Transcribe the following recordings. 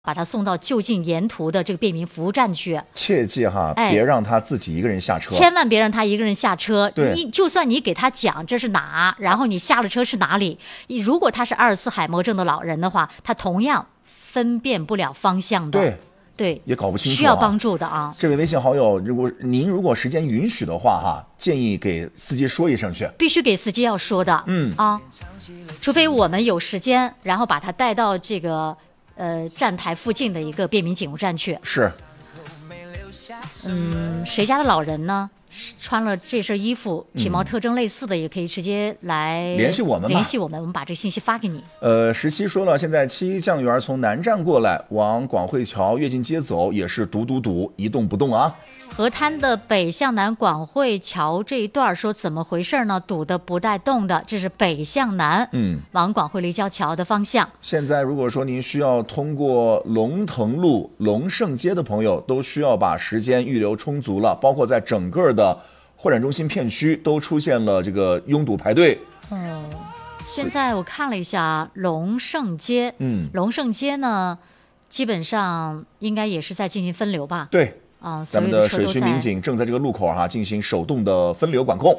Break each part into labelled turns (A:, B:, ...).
A: 把他送到就近沿途的这个便民服务站去。
B: 切记哈，别让他自己一个人下车，
A: 千万别让他一个人下车。
B: 对，
A: 就算你给他讲这是哪，然后你下了车是哪里，如果他是阿尔茨海默症的老人的话，他同样分辨不了方向的。对，
B: 也搞不清楚，
A: 需要帮助的啊。
B: 这位微信好友，您如果时间允许的话哈，建议给司机说一声去。
A: 必须给司机要说的。除非我们有时间，然后把他带到这个站台附近的一个便民警务站去。
B: 是。
A: 谁家的老人呢？穿了这身衣服，体貌特征类似的，也可以直接来
B: 联系我们，
A: 我们把这信息发给你。
B: 17说了，现在7酱园从南站过来，往广汇桥跃进街走，也是堵，一动不动啊。
A: 河滩的北向南广汇桥这一段说怎么回事呢？堵得不带动的，这是北向南，往广汇立交桥的方向。
B: 现在如果说您需要通过龙腾路、龙盛街的朋友，都需要把时间预留充足了，包括在整个的会展中心片区都出现了这个拥堵排队。
A: 现在我看了一下龙盛街，龙盛街呢，基本上应该也是在进行分流吧？
B: 对。咱们的
A: 水
B: 区民警正在这个路口进行手动的分流管控。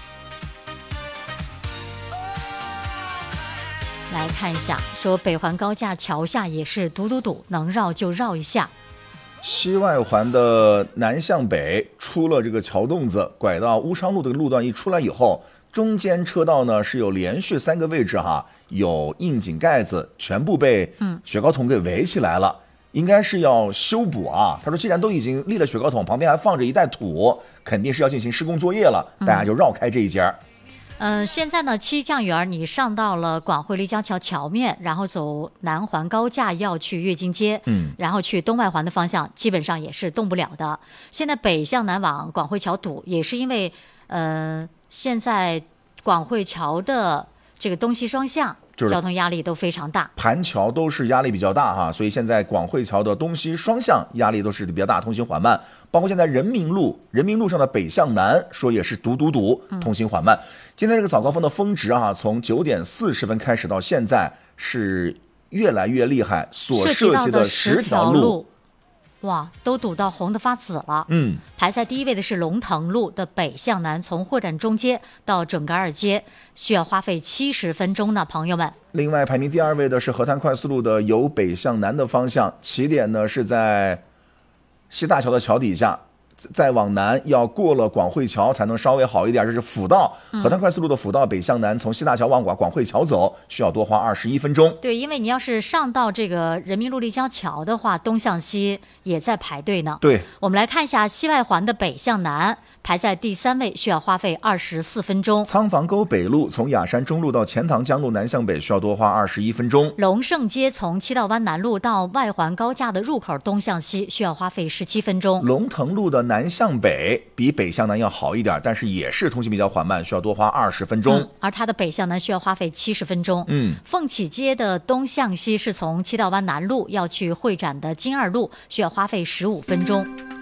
A: 来看一下，说北环高架桥下也是堵，能绕就绕一下。
B: 西外环的南向北出了这个桥洞子，拐到乌昌路的路段一出来以后，中间车道呢是有连续3个位置有硬井盖子，全部被雪糕桶给围起来了。应该是要修补啊！他说，既然都已经立了雪糕桶，旁边还放着一袋土，肯定是要进行施工作业了。大家就绕开这一节。
A: 现在呢，7酱园你上到了广汇立交桥桥面，然后走南环高架要去跃进街，然后去东外环的方向，基本上也是动不了的。现在北向南往广汇桥堵，也是因为现在广汇桥的这个东西双向。交通压力都非常大，
B: 盘桥都是压力比较大所以现在广汇桥的东西双向压力都是比较大，通行缓慢。包括现在人民路上的北向南说也是堵，通行缓慢。今天这个早高峰的峰值从9点40分开始到现在是越来越厉害，所设计的10条路。
A: 哇，都堵到红的发紫了。排在第一位的是龙腾路的北向南，从会展中街到准噶尔街需要花费70分钟呢，朋友们。
B: 另外排名第2位的是河滩快速路的由北向南的方向，起点呢是在西大桥的桥底下，再往南要过了广汇桥才能稍微好一点，这是辅道，河滩快速路的辅道北向南，从西大桥往广汇桥走需要多花21分钟。
A: 对，因为你要是上到这个人民路立交桥的话，东向西也在排队呢。
B: 对，
A: 我们来看一下西外环的北向南，排在第3位，需要花费24分钟。
B: 仓房沟北路从雅山中路到钱塘江路南向北需要多花21分钟。
A: 龙盛街从七道湾南路到外环高架的入口东向西需要花费17分钟。
B: 龙腾路的南向北比北向南要好一点，但是也是通行比较缓慢，需要多花20分钟。
A: 而它的北向南需要花费70分钟。凤起街的东向西是从七道湾南路要去会展的金二路，需要花费15分钟。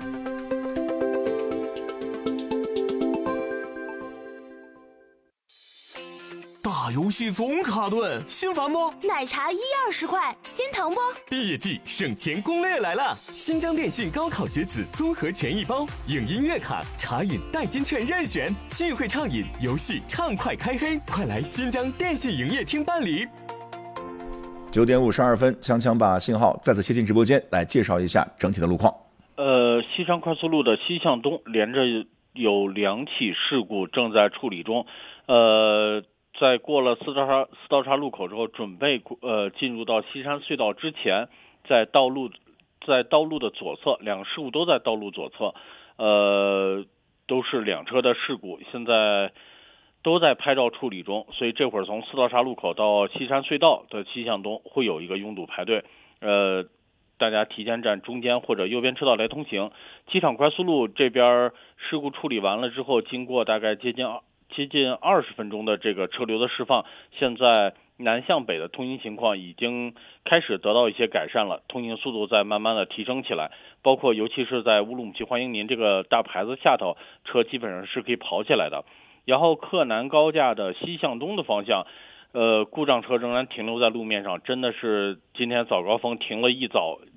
C: 大游戏总卡顿，心烦不？
D: 奶茶120块，心疼不？
C: 毕业季省钱攻略来了！新疆电信高考学子综合权益包，影音乐卡、茶饮代金券任选，聚会畅饮，游戏畅快开黑，快来新疆电信营业厅办理。
B: 9点52分，强强把信号再次切进直播间，来介绍一下整体的路况。
E: 西昌快速路的西向东连着有2起事故正在处理中，在过了四道岔路口之后，准备进入到西山隧道之前，在道路的左侧，2个事故都在道路左侧，都是2车的事故，现在都在拍照处理中，所以这会儿从四道岔路口到西山隧道的西向东会有一个拥堵排队，大家提前站中间或者右边车道来通行。机场快速路这边事故处理完了之后，经过大概接近20分钟的这个车流的释放，现在南向北的通行情况已经开始得到一些改善了，通行速度在慢慢的提升起来，包括尤其是在乌鲁木齐欢迎您这个大牌子下头，车基本上是可以跑起来的。然后克南高架的西向东的方向，故障车仍然停留在路面上，真的是今天早高峰停了一早，